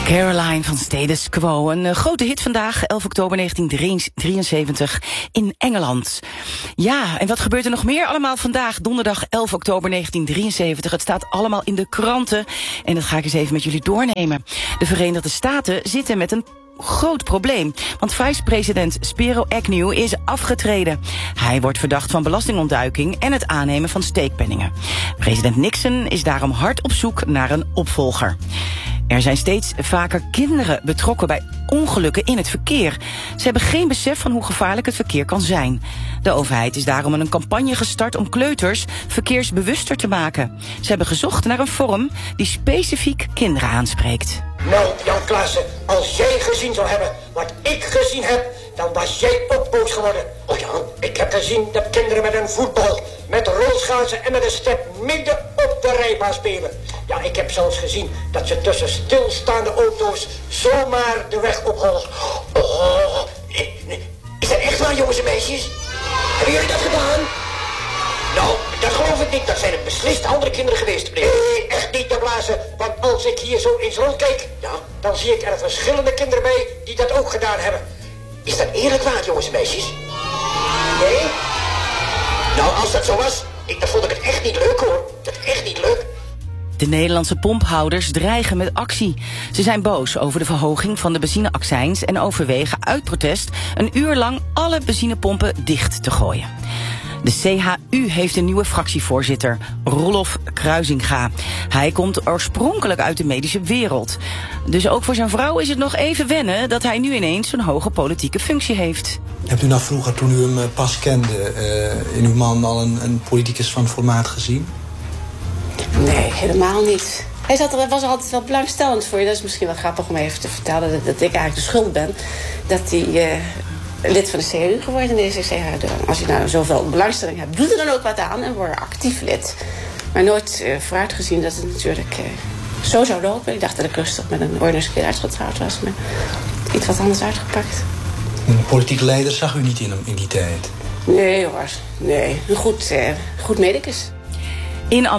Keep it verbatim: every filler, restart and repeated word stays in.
Caroline van Status Quo. Een uh, grote hit vandaag, elf oktober negentien drieënzeventig in Engeland. Ja, en wat gebeurt er nog meer allemaal vandaag, donderdag elf oktober negentien drieënzeventig? Het staat allemaal in de kranten en dat ga ik eens even met jullie doornemen. De Verenigde Staten zitten met een groot probleem, want vice-president Spiro Agnew is afgetreden. Hij wordt verdacht van belastingontduiking en het aannemen van steekpenningen. President Nixon is daarom hard op zoek naar een opvolger. Er zijn steeds vaker kinderen betrokken bij ongelukken in het verkeer. Ze hebben geen besef van hoe gevaarlijk het verkeer kan zijn. De overheid is daarom een campagne gestart om kleuters verkeersbewuster te maken. Ze hebben gezocht naar een vorm die specifiek kinderen aanspreekt. Nou, Jan Klaassen, als jij gezien zou hebben wat ik gezien heb, dan was jij ook boos geworden. Oh Jan, ik heb gezien dat kinderen met een voetbal, met rolschaatsen en met een step midden op de rijbaan spelen. Ja, ik heb zelfs gezien dat ze tussen stilstaande auto's zomaar de weg ophollen. Oh, nee, nee. Is dat echt waar, jongens en meisjes? Hebben jullie dat gedaan? Nou, dat geloof ik niet. Dat zijn het beslist andere kinderen geweest, meneer. Nee, echt niet te blazen. Want als ik hier zo eens rondkijk, ja, dan zie ik er verschillende kinderen bij die dat ook gedaan hebben. Is dat eerlijk waar, jongens en meisjes? Nee? Nou, als dat zo was, ik, dan vond ik het echt niet leuk, hoor. Dat is echt niet leuk. De Nederlandse pomphouders dreigen met actie. Ze zijn boos over de verhoging van de benzineaccijns en overwegen uit protest een uur lang alle benzinepompen dicht te gooien. De C H U heeft een nieuwe fractievoorzitter, Rolf Kruisinga. Hij komt oorspronkelijk uit de medische wereld. Dus ook voor zijn vrouw is het nog even wennen dat hij nu ineens zo'n hoge politieke functie heeft. Hebt u nou vroeger, toen u hem pas kende, uh, in uw man al een, een politicus van formaat gezien? Nee, helemaal niet. Hij zat er, was er altijd wel belangstellend voor je. Dat is misschien wel grappig om even te vertellen dat, dat ik eigenlijk de schuld ben dat hij uh, lid van de C H U geworden is. C H U. Als je nou zoveel belangstelling hebt, doe er dan ook wat aan en word actief lid. Maar nooit uh, vooruitgezien dat het natuurlijk uh, zo zou lopen. Ik dacht dat ik rustig met een Oorners keer uitgetrouwd was, maar iets wat anders uitgepakt. Een politiek leider zag u niet in hem in die tijd? Nee hoor, nee. Een goed, uh, goed medicus. In